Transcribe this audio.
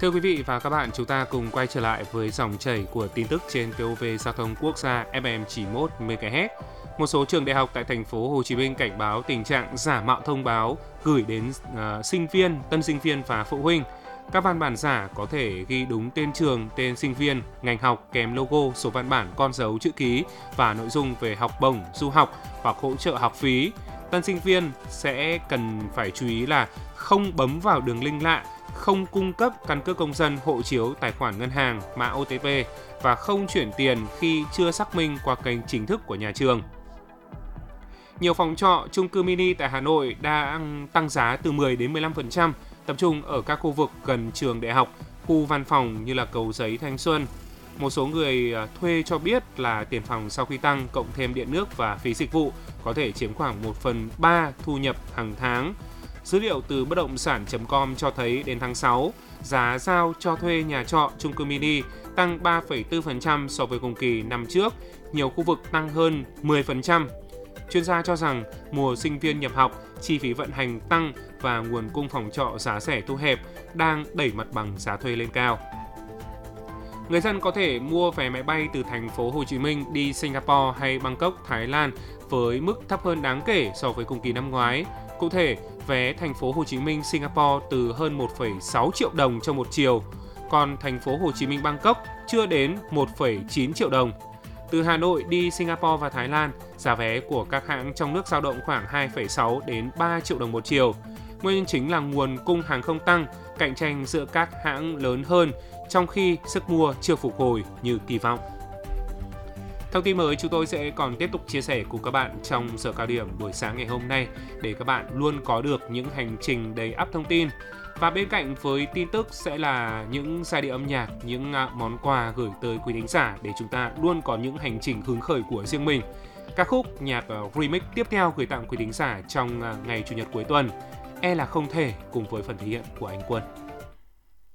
Thưa quý vị và các bạn, chúng ta cùng quay trở lại với dòng chảy của tin tức trên VOV Giao thông Quốc gia FM 91 MHz. Một số trường đại học tại thành phố Hồ Chí Minh cảnh báo tình trạng giả mạo thông báo gửi đến sinh viên, tân sinh viên và phụ huynh. Các văn bản giả có thể ghi đúng tên trường, tên sinh viên, ngành học kèm logo, số văn bản, con dấu, chữ ký và nội dung về học bổng, du học hoặc hỗ trợ học phí. Tân sinh viên sẽ cần phải chú ý là không bấm vào đường link lạ, không cung cấp căn cước công dân, hộ chiếu, tài khoản ngân hàng, mã OTP và không chuyển tiền khi chưa xác minh qua kênh chính thức của nhà trường. Nhiều phòng trọ, chung cư mini tại Hà Nội đang tăng giá từ 10 đến 15%, tập trung ở các khu vực gần trường đại học, khu văn phòng như là Cầu Giấy, Thanh Xuân. Một số người thuê cho biết là tiền phòng sau khi tăng cộng thêm điện nước và phí dịch vụ có thể chiếm khoảng 1/3 thu nhập hàng tháng. Dữ liệu từ bất động sản.com cho thấy đến tháng 6, giá giao cho thuê nhà trọ chung cư mini tăng 3,4% so với cùng kỳ năm trước, nhiều khu vực tăng hơn 10%. Chuyên gia cho rằng mùa sinh viên nhập học, chi phí vận hành tăng và nguồn cung phòng trọ giá rẻ thu hẹp đang đẩy mặt bằng giá thuê lên cao. Người dân có thể mua vé máy bay từ thành phố Hồ Chí Minh đi Singapore hay Bangkok, Thái Lan với mức thấp hơn đáng kể so với cùng kỳ năm ngoái. Cụ thể, vé thành phố Hồ Chí Minh Singapore từ hơn 1,6 triệu đồng cho một chiều, còn thành phố Hồ Chí Minh Bangkok chưa đến 1,9 triệu đồng. Từ Hà Nội đi Singapore và Thái Lan, giá vé của các hãng trong nước dao động khoảng 2,6 đến 3 triệu đồng một chiều. Nguyên nhân chính là nguồn cung hàng không tăng, cạnh tranh giữa các hãng lớn hơn, trong khi sức mua chưa phục hồi như kỳ vọng. Thông tin mới chúng tôi sẽ còn tiếp tục chia sẻ cùng các bạn trong giờ cao điểm buổi sáng ngày hôm nay để các bạn luôn có được những hành trình đầy ắp thông tin. Và bên cạnh với tin tức sẽ là những giai điệu âm nhạc, những món quà gửi tới quý thính giả để chúng ta luôn có những hành trình hứng khởi của riêng mình. Ca khúc nhạc remix tiếp theo gửi tặng quý thính giả trong ngày Chủ nhật cuối tuần, E là không thể cùng với phần thể hiện của anh Quân.